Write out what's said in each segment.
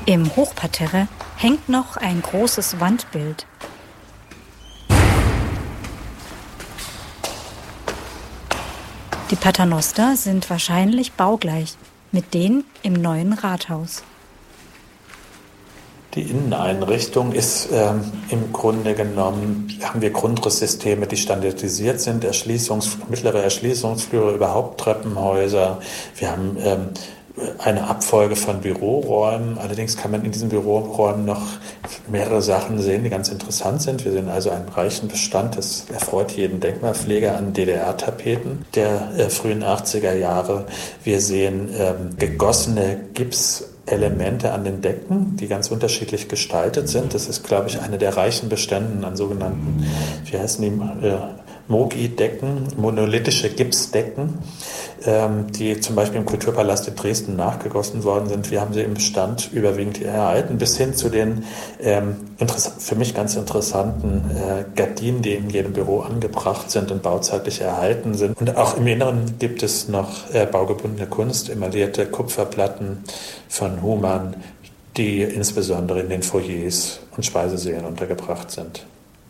Im Hochparterre hängt noch ein großes Wandbild. Die Paternoster sind wahrscheinlich baugleich mit denen im neuen Rathaus. Die Inneneinrichtung ist im Grunde genommen, haben wir Grundrisssysteme, die standardisiert sind, mittlere Erschließungsflüre, überhaupt Treppenhäuser. Wir haben eine Abfolge von Büroräumen. Allerdings kann man in diesen Büroräumen noch mehrere Sachen sehen, die ganz interessant sind. Wir sehen also einen reichen Bestand, das erfreut jeden Denkmalpfleger, an DDR-Tapeten der frühen 80er Jahre. Wir sehen gegossene Gipselemente an den Decken, die ganz unterschiedlich gestaltet sind. Das ist, glaube ich, eine der reichen Beständen an sogenannten, wie heißen die, Mogi-Decken, monolithische Gipsdecken, die zum Beispiel im Kulturpalast in Dresden nachgegossen worden sind. Wir haben sie im Bestand überwiegend erhalten, bis hin zu den für mich ganz interessanten Gardinen, die in jedem Büro angebracht sind und bauzeitlich erhalten sind. Und auch im Inneren gibt es noch baugebundene Kunst, emaillierte Kupferplatten von Humann, die insbesondere in den Foyers und Speisesälen untergebracht sind.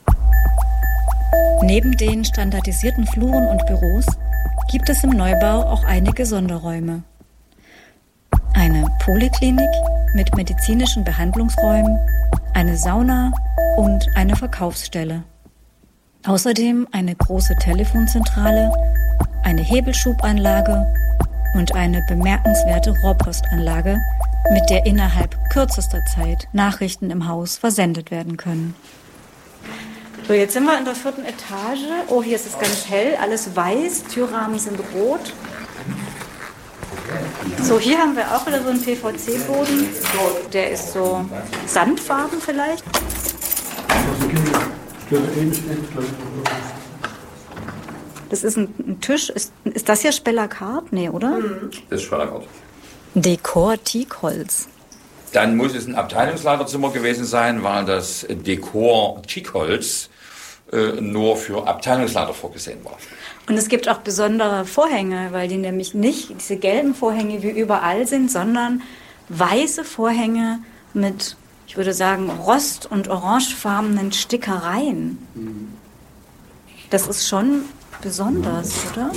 Neben den standardisierten Fluren und Büros gibt es im Neubau auch einige Sonderräume. Eine Poliklinik mit medizinischen Behandlungsräumen, eine Sauna und eine Verkaufsstelle. Außerdem eine große Telefonzentrale, eine Hebelschubanlage und eine bemerkenswerte Rohrpostanlage, mit der innerhalb kürzester Zeit Nachrichten im Haus versendet werden können. So, jetzt sind wir in der 4. Etage. Oh, hier ist es ganz hell, alles weiß, Türrahmen sind rot. So, hier haben wir auch wieder so einen PVC-Boden. Der ist so sandfarben vielleicht. Das ist ein Tisch. Ist das hier Spellacard? Nee, oder? Das ist Spellacard. Dekor Teakholz. Dann muss es ein Abteilungsleiterzimmer gewesen sein, weil das Dekor Teakholz nur für Abteilungsleiter vorgesehen war. Und es gibt auch besondere Vorhänge, weil die nämlich nicht diese gelben Vorhänge wie überall sind, sondern weiße Vorhänge mit, ich würde sagen, rost- und orangefarbenen Stickereien. Das ist schon besonders, oder?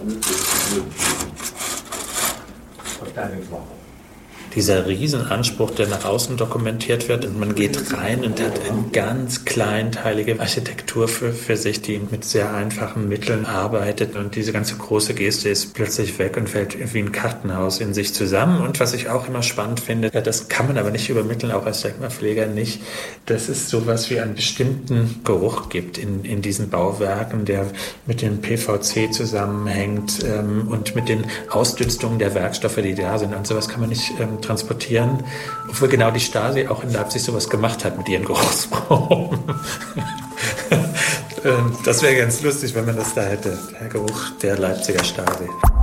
Dieser Riesenanspruch, der nach außen dokumentiert wird, und man geht rein und hat eine ganz kleinteilige Architektur für sich, die mit sehr einfachen Mitteln arbeitet, und diese ganze große Geste ist plötzlich weg und fällt wie ein Kartenhaus in sich zusammen. Und was ich auch immer spannend finde, das kann man aber nicht übermitteln, auch als Denkmalpfleger nicht, dass es sowas wie einen bestimmten Geruch gibt in diesen Bauwerken, der mit dem PVC zusammenhängt und mit den Ausdünstungen der Werkstoffe, die da sind. Und sowas kann man nicht transportieren, obwohl genau die Stasi auch in Leipzig sowas gemacht hat mit ihren Geruchsproben. Das wäre ganz lustig, wenn man das da hätte, der Geruch der Leipziger Stasi.